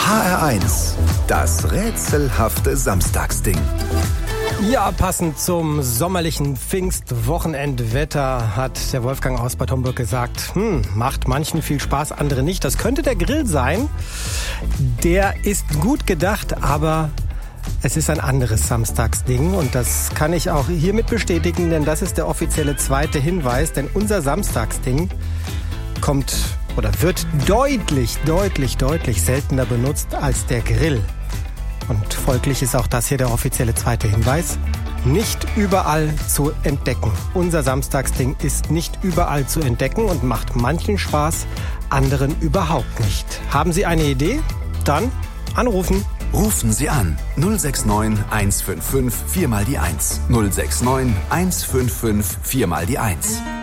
HR1, das rätselhafte Samstagsding. Ja, passend zum sommerlichen Pfingstwochenendwetter hat der Wolfgang aus Bad Homburg gesagt, macht manchen viel Spaß, andere nicht. Das könnte der Grill sein. Der ist gut gedacht, aber es ist ein anderes Samstagsding und das kann ich auch hiermit bestätigen, denn das ist der offizielle zweite Hinweis, denn unser Samstagsding kommt oder wird deutlich seltener benutzt als der Grill. Und folglich ist auch das hier der offizielle zweite Hinweis. Nicht überall zu entdecken. Unser Samstagsding ist nicht überall zu entdecken und macht manchen Spaß, anderen überhaupt nicht. Haben Sie eine Idee? Dann anrufen. Rufen Sie an 069 155 4 mal die 1. 069 155 4 mal die 1.